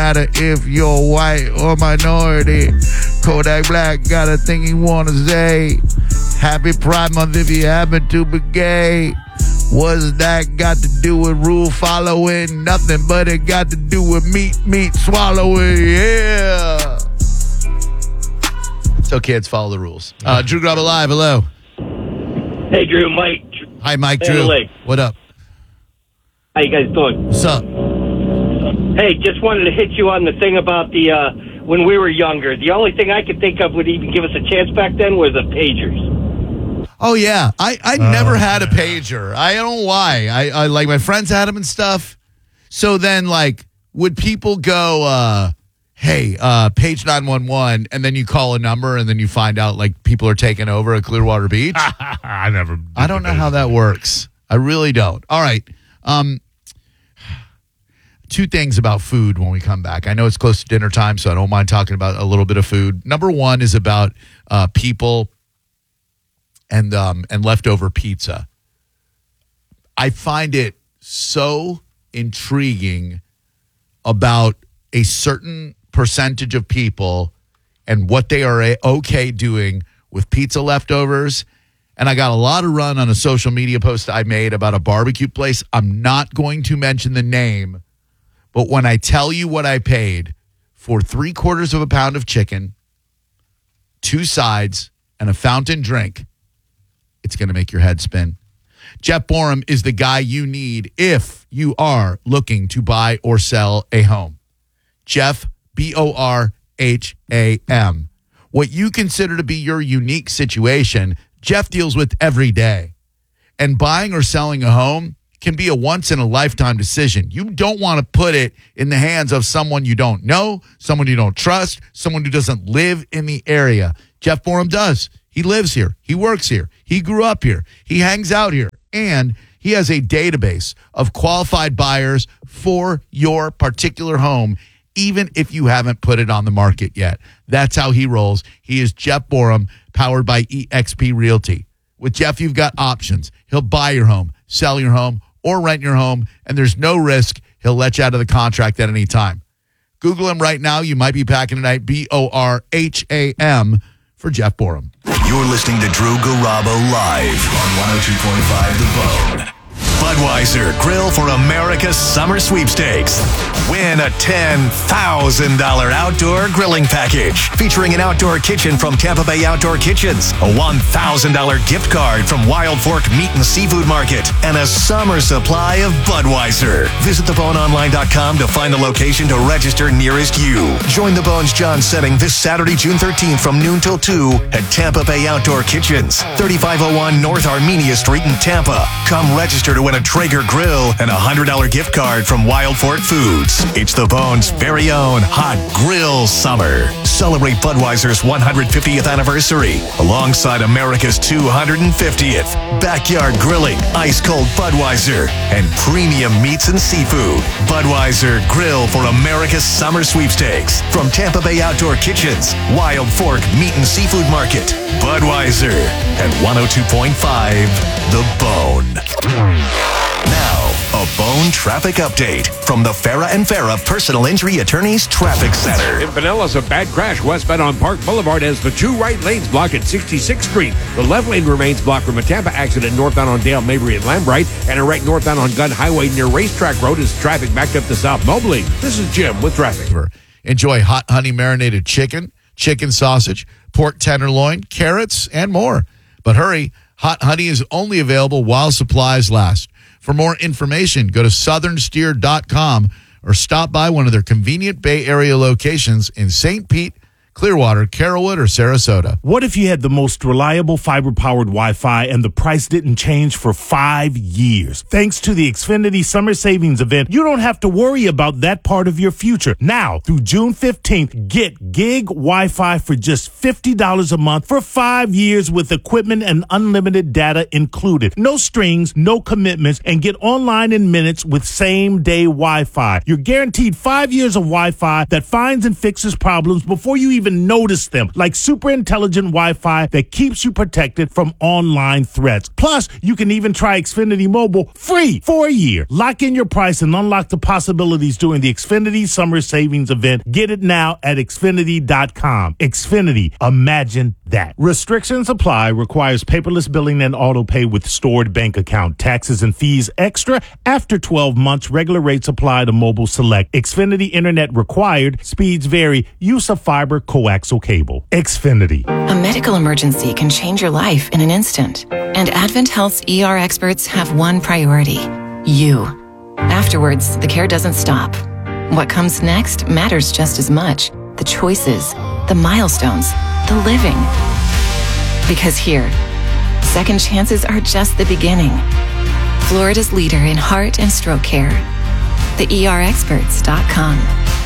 matter if you're white or minority. Kodak Black got a thing he wanna say. Happy Pride Month if you happen to be gay. What's that got to do with rule following? Nothing, but it got to do with meat swallowing. Yeah. So kids, follow the rules. Drew Garabo Live, hello. Hey, Drew, Mike. Hi, Mike, Drew. What up? How you guys doing? What's up? Hey, just wanted to hit you on the thing about the when we were younger. The only thing I could think of would even give us a chance back then was the pagers. Oh, yeah. I never had a pager. I don't know why. I like, my friends had them and stuff. So then, like, would people go, hey, page 911, and then you call a number, and then you find out, like, people are taking over at Clearwater Beach? I don't know how that works. I really don't. All right. Two things about food when we come back. I know it's close to dinner time, so I don't mind talking about a little bit of food. Number one is about people and leftover pizza. I find it so intriguing about a certain percentage of people and what they are okay doing with pizza leftovers. And I got a lot of run on a social media post I made about a barbecue place. I'm not going to mention the name, but when I tell you what I paid for 3/4 of a pound of chicken, 2 sides, and a fountain drink, it's going to make your head spin. Jeff Borum is the guy you need if you are looking to buy or sell a home. Jeff, Borham. What you consider to be your unique situation, Jeff deals with every day. And buying or selling a home can be a once-in-a-lifetime decision. You don't want to put it in the hands of someone you don't know, someone you don't trust, someone who doesn't live in the area. Jeff Borum does. He lives here. He works here. He grew up here. He hangs out here. And he has a database of qualified buyers for your particular home, even if you haven't put it on the market yet. That's how he rolls. He is Jeff Borum, powered by eXp Realty. With Jeff, you've got options. He'll buy your home, sell your home, or rent your home, and there's no risk. He'll let you out of the contract at any time. Google him right now. You might be packing tonight. Borham for Jeff Borum. You're listening to Drew Garabo live on 102.5 The Bone. Budweiser Grill for America's Summer Sweepstakes. Win a $10,000 outdoor grilling package featuring an outdoor kitchen from Tampa Bay Outdoor Kitchens, a $1,000 gift card from Wild Fork Meat and Seafood Market, and a summer supply of Budweiser. Visit theboneonline.com to find the location to register nearest you. Join the Bones John setting this Saturday, June 13th from noon till 2 at Tampa Bay Outdoor Kitchens, 3501 North Armenia Street in Tampa. Come register to win a Traeger grill and a $100 gift card from Wild Fork Foods. It's the Bones' very own Hot Grill Summer. Celebrate Budweiser's 150th anniversary alongside America's 250th. Backyard grilling, ice-cold Budweiser, and premium meats and seafood. Budweiser Grill for America's Summer Sweepstakes. From Tampa Bay Outdoor Kitchens, Wild Fork Meat and Seafood Market, Budweiser, and 102.5 The Bone. Now, a Bone traffic update from the Farah and Farah Personal Injury Attorneys Traffic Center. In Pinellas, a bad crash westbound on Park Boulevard as the 2 right lanes block at 66th Street. The left lane remains blocked from a Tampa accident northbound on Dale, Mabry, and Lambright, and a wreck northbound on Gun Highway near Racetrack Road as traffic backed up to South Mobley. This is Jim with traffic. Enjoy hot honey marinated chicken, chicken sausage, pork tenderloin, carrots, and more. But hurry, hot honey is only available while supplies last. For more information, go to southernsteer.com or stop by one of their convenient Bay Area locations in St. Pete, Clearwater, Carrollwood, or Sarasota. What if you had the most reliable fiber-powered Wi-Fi and the price didn't change for 5 years? Thanks to the Xfinity Summer Savings Event, you don't have to worry about that part of your future. Now, through June 15th, get gig Wi-Fi for just $50 a month for 5 years with equipment and unlimited data included. No strings, no commitments, and get online in minutes with same-day Wi-Fi. You're guaranteed 5 years of Wi-Fi that finds and fixes problems before you even even notice them, like super intelligent Wi-Fi that keeps you protected from online threats. Plus, you can even try Xfinity Mobile free for a year. Lock in your price and unlock the possibilities during the Xfinity Summer Savings Event. Get it now at Xfinity.com. Xfinity, imagine that. Restrictions apply. Requires paperless billing and auto pay with stored bank account. Taxes and fees extra after 12 months. Regular rates apply to Mobile Select. Xfinity Internet required. Speeds vary. Use of fiber coaxial cable. Xfinity. A medical emergency can change your life in an instant. And Advent Health's ER experts have one priority: you. Afterwards, the care doesn't stop. What comes next matters just as much. The choices, the milestones, the living. Because here, second chances are just the beginning. Florida's leader in heart and stroke care. TheERexperts.com.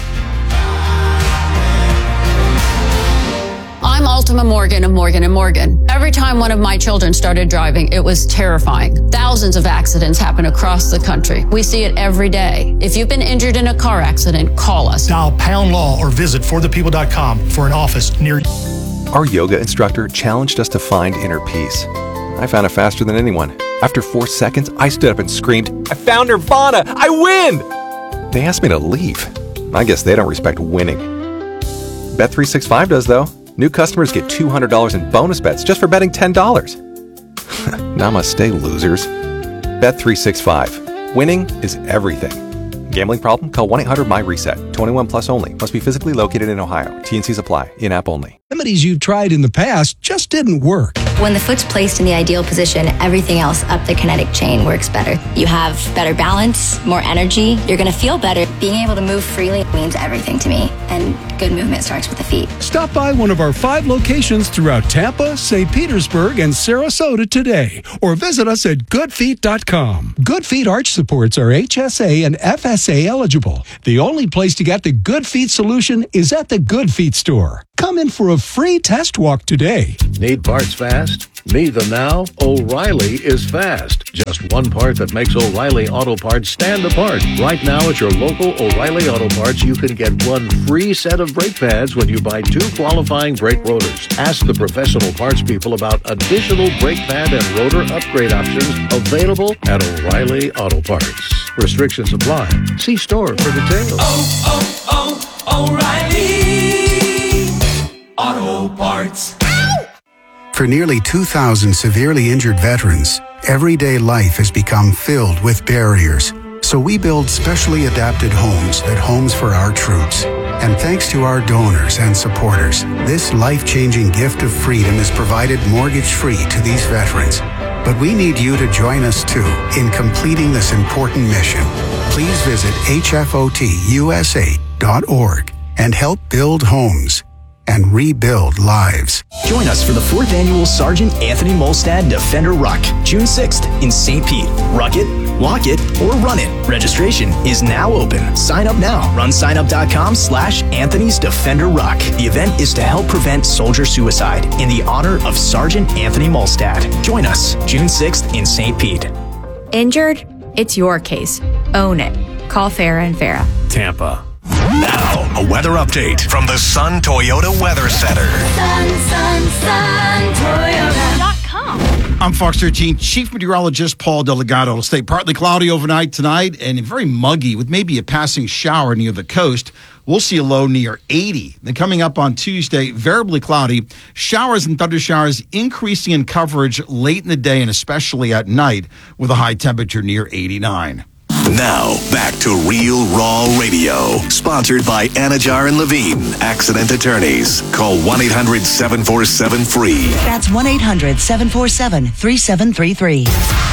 I'm Ultima Morgan of Morgan & Morgan. Every time one of my children started driving, it was terrifying. Thousands of accidents happen across the country. We see it every day. If you've been injured in a car accident, call us. Dial # law or visit forthepeople.com for an office near you. Our yoga instructor challenged us to find inner peace. I found it faster than anyone. After 4 seconds, I stood up and screamed, "I found Nirvana! I win!" They asked me to leave. I guess they don't respect winning. Bet365 does, though. New customers get $200 in bonus bets just for betting $10. Namaste, losers. Bet365. Winning is everything. Gambling problem? Call 1-800-MY-RESET. 21 plus only. Must be physically located in Ohio. T&Cs apply. In-app only. Remedies you've tried in the past just didn't work. When the foot's placed in the ideal position, everything else up the kinetic chain works better. You have better balance, more energy. You're going to feel better. Being able to move freely means everything to me. And good movement starts with the feet. Stop by one of our 5 locations throughout Tampa, St. Petersburg, and Sarasota today. Or visit us at goodfeet.com. Good Feet arch supports are HSA and FSA eligible. The only place to get the Good Feet solution is at the Good Feet store. Come in for a free test walk today. Need parts fast? Need them now? O'Reilly is fast. Just one part that makes O'Reilly Auto Parts stand apart. Right now at your local O'Reilly Auto Parts, you can get one free set of brake pads when you buy 2 qualifying brake rotors. Ask the professional parts people about additional brake pad and rotor upgrade options available at O'Reilly Auto Parts. Restrictions apply. See store for details. O'Reilly Auto Parts. For nearly 2,000 severely injured veterans, everyday life has become filled with barriers. So we build specially adapted homes at Homes for Our Troops. And thanks to our donors and supporters, this life-changing gift of freedom is provided mortgage-free to these veterans. But we need you to join us too in completing this important mission. Please visit hfotusa.org and help build homes and rebuild lives. Join us for the 4th annual Sergeant Anthony Molstad Defender Ruck, June 6th in St. Pete. Ruck it, walk it, or run it. Registration is now open. Sign up now. RunSignUp.com/Anthony's Defender Ruck. The event is to help prevent soldier suicide in the honor of Sergeant Anthony Molstad. Join us June 6th in St. Pete. Injured? It's your case. Own it. Call Farah & Farah. Tampa. Now, a weather update from the Sun Toyota Weather Center. SunToyota.com. I'm Fox 13 Chief Meteorologist Paul Delgado. It'll stay partly cloudy overnight tonight and very muggy with maybe a passing shower near the coast. We'll see a low near 80. Then coming up on Tuesday, variably cloudy. Showers and thunder showers increasing in coverage late in the day and especially at night with a high temperature near 89. Now, back to Real Raw Radio. Sponsored by Anajar and Levine, Accident Attorneys. Call 1-800-747-FREE. That's 1-800-747-3733.